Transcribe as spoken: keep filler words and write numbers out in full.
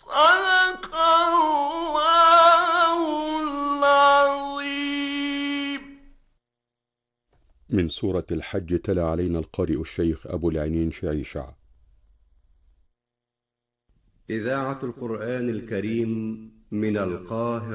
صدق الله العظيم. من سورة الحج تلا علينا القارئ الشيخ أبو العينين شعيشع. إذاعة القرآن الكريم من القاهرة.